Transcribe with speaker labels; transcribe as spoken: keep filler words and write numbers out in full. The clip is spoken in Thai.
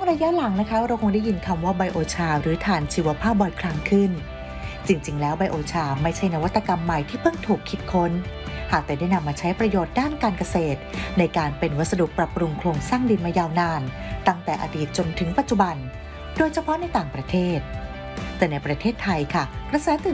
Speaker 1: ระยะหลังนะคะเราคงได้ยินคำว่าไบโอชาหรือถ่านชีวภาพบ่อยครั้งขึ้นจริงๆแล้วไบโอชาไม่ใช่นวัตกรรมใหม่ที่เพิ่งถูกคิดค้นหากแต่ได้นำมาใช้ประโยชน์ด้านการเกษตรในการเป็นวัสดุปรับปรุงโครงสร้างดินมายาวนานตั้งแต่อดีตจนถึงปัจจุบันโดยเฉพาะในต่างประเทศแต่ในประเทศไทยค่ะกระแสตื่น